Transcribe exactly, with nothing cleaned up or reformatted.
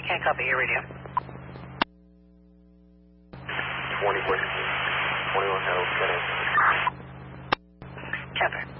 Can't copy your radio. twenty, twenty-one, hello, Copy.